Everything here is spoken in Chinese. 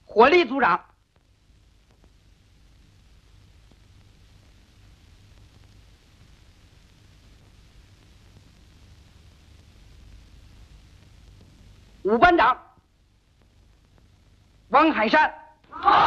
火力组长。5班长王海山。